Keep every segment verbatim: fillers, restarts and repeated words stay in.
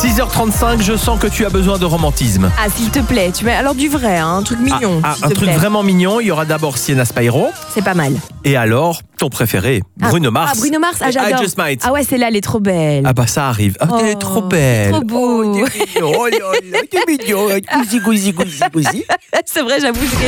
six heures trente-cinq, je sens que tu as besoin de romantisme. Ah, s'il te plaît, tu mets alors du vrai, hein, un truc mignon. Ah, ah, s'il un te truc plaît. vraiment mignon. Il y aura d'abord Sienna Spyro. C'est pas mal. Et alors, ton préféré, Ah, Bruno Mars. Ah, Bruno Mars, ah, Et j'adore. I Just Might. Ah ouais, celle-là, elle est trop belle. Ah bah ça arrive. Ah, t'es Oh, trop belle. trop beau. Oh, t'es mignon. Oh là là, t'es mignon. Gousi, gousi, gousi, gousi. C'est vrai, j'avoue. c'est-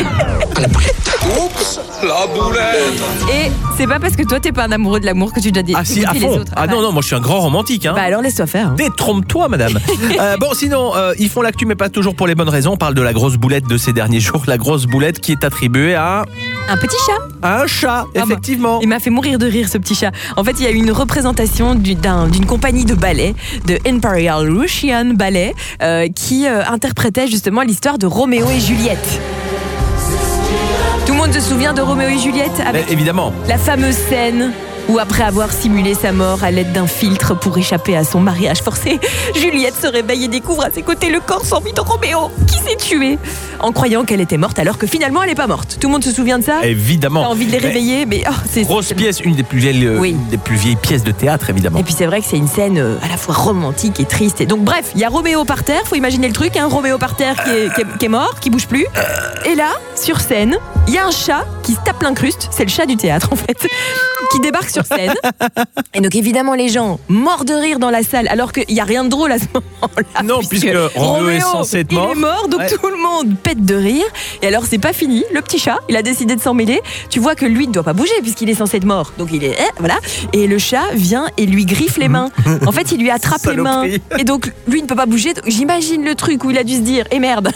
Oups, la boulette. Et c'est pas parce que toi, t'es pas un amoureux de l'amour que tu dois dire Ah si, à les fond. autres. Ah non, non, moi je suis un grand romantique. Hein. Bah alors, laisse-toi faire. hein. Détrompe-toi, madame. euh, bon, sinon, euh, ils font l'actu, mais pas toujours pour les bonnes raisons. On parle de la grosse boulette de ces derniers jours. La grosse boulette qui est attribuée à, Un petit chat. à un chat, bah, effectivement. Il m'a fait mourir de rire, ce petit chat. En fait, il y a eu une représentation du- d'un- d'une compagnie de ballet, de Imperial Russian Ballet, euh, qui euh, interprétait justement l'histoire de Roméo et Juliette. Tout le monde se souvient de Roméo et Juliette avec Mais évidemment. la fameuse scène où, après avoir simulé sa mort à l'aide d'un filtre pour échapper à son mariage forcé, Juliette se réveille et découvre à ses côtés le corps sans vie de Roméo, qui s'est tué, en croyant qu'elle était morte, alors que finalement elle n'est pas morte. Tout le monde se souvient de ça ? Évidemment. T'as envie de les Mais réveiller, mais oh, c'est Grosse c'est- pièce, une des plus vieilles, euh, Oui. une des plus vieilles pièces de théâtre, évidemment. Et puis c'est vrai que c'est une scène euh, à la fois romantique et triste. Et donc bref, il y a Roméo par terre, faut imaginer le truc, hein, Roméo par terre qui est, qui est- qui est mort, qui bouge plus. Et là, sur scène, il y a un chat qui se tape l'incruste, c'est le chat du théâtre en fait, qui débarque sur scène. Et donc évidemment les gens morts de rire dans la salle, alors qu'il n'y a rien de drôle à ce moment-là. Non, puisque Roméo est censé être mort. Il est mort, donc Ouais. tout le monde pète de rire. Et alors c'est pas fini, le petit chat, il a décidé de s'en mêler. Tu vois que lui ne doit pas bouger puisqu'il est censé être mort. Donc il est, eh, voilà. Et le chat vient et lui griffe les mains. En fait, il lui attrape les mains. Saloperie. Et donc lui ne peut pas bouger. Donc, j'imagine le truc où il a dû se dire, eh merde.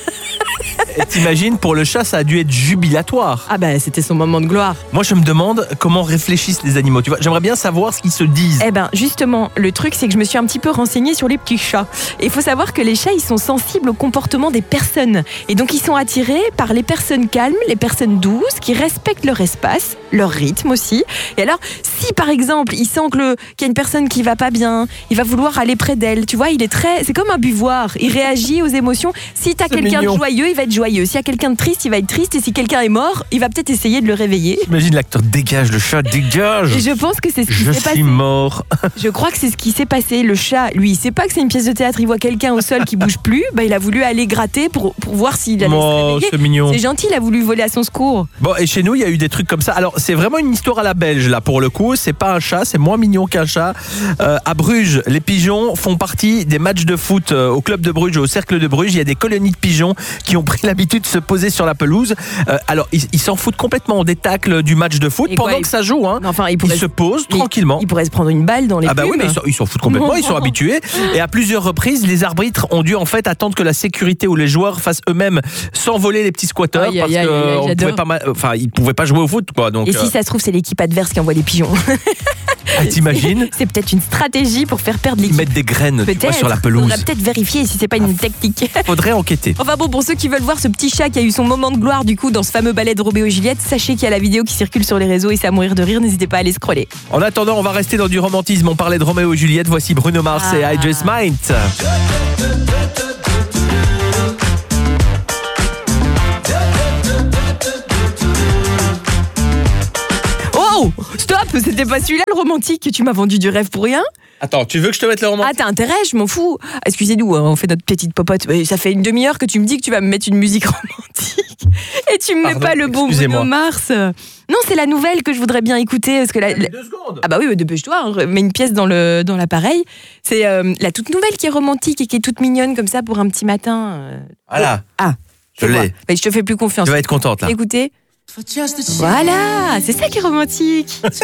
Et t'imagines, pour le chat, ça a dû être jubilatoire. Ah bah c'était son moment de gloire. Moi, je me demande comment réfléchissent les animaux. Tu vois, j'aimerais bien savoir ce qu'ils se disent. Eh ben justement, le truc c'est que je me suis un petit peu renseignée sur les petits chats. Et il faut savoir que les chats, ils sont sensibles au comportement des personnes. Et donc ils sont attirés par les personnes calmes, les personnes douces, qui respectent leur espace, leur rythme aussi. Et alors, si par exemple, il sent que le- qu'il y a une personne qui va pas bien, il va vouloir aller près d'elle. Tu vois, il est très, c'est comme un buvoir. Il réagit aux émotions. Si t'as C'est quelqu'un de mignon. joyeux, il va être joyeux. S'il y a quelqu'un de triste, il va être triste. Et si quelqu'un est mort, il va peut-être essayer de le réveiller. J'imagine l'acteur dégage, le chat dégage. Et je pense que c'est ce qui Je s'est suis passé. mort. Je crois que c'est ce qui s'est passé. Le chat, lui, il sait pas que c'est une pièce de théâtre. Il voit quelqu'un au sol qui bouge plus. Bah, il a voulu aller gratter pour, pour voir s'il allait se Oh, réveiller. c'est mignon. C'est gentil, il a voulu voler à son secours. Bon, et chez nous, il y a eu des trucs comme ça. Alors, c'est vraiment une histoire à la belge, là, pour le coup. C'est pas un chat, c'est moins mignon qu'un chat. Euh, à Bruges, les pigeons font partie des matchs de foot euh, au club de Bruges, au cercle de Bruges. Il y a des colonies de pigeons qui ont pris l'habitude de se poser sur la pelouse. Euh, alors, ils ils s'en foutent complètement des tacles du match de foot Et pendant quoi, que ils- ça joue. Hein. Mais enfin, il Ils pourrait, se posent mais tranquillement. il pourrait se prendre une balle dans les Ah bah oui, plumes. mais ils s'en, ils s'en foutent complètement, ils sont habitués. Et à plusieurs reprises, les arbitres ont dû en fait attendre que la sécurité ou les joueurs fassent eux-mêmes s'envoler les petits squatteurs Aïe, aïe, parce aïe, que aïe, aïe, on j'adore. pouvait pas, ma- enfin, ils pouvaient pas jouer au foot, quoi. Donc, Et euh, si ça se trouve, c'est l'équipe adverse qui envoie les pigeons. ah, t'imagines, C'est peut-être une stratégie pour faire perdre ils l'équipe. mettent des graines tu vois, Peut-être. sur la pelouse. Faudrait peut-être vérifier si c'est pas une technique. Faudrait enquêter. Enfin bon, pour ceux qui veulent voir ce petit chat qui a eu son moment de gloire du coup dans ce fameux ballet de Roméo et Juliette, sachez qu'il y a la vidéo qui circule sur les réseaux et c'est à mourir de rire, n'hésitez pas à aller scroller. En attendant, on va rester dans du romantisme. On parlait de Roméo et Juliette. Voici Bruno Mars Ah. et I Just Might. Oh, stop, c'était pas celui-là le romantique, tu m'as vendu du rêve pour rien. Attends, tu veux que je te mette le Ah, romantisme? t'as intérêt, je m'en fous. Excusez-nous, hein, on fait notre petite popote. Mais ça fait une demi-heure que tu me dis que tu vas me mettre une musique romantique et tu me mets Pardon, pas le bon excusez-moi. Bruno Mars. Non, c'est la nouvelle que je voudrais bien écouter parce que la, la- Deux secondes. ah bah oui, dépêche-toi, hein, mets une pièce dans le dans l'appareil. C'est euh, la toute nouvelle qui est romantique et qui est toute mignonne comme ça pour un petit matin. euh. Voilà, Ah, je c'est quoi l'ai. Mais je te fais plus confiance. Tu vas être contente là. Écoutez. Voilà, c'est ça qui est romantique.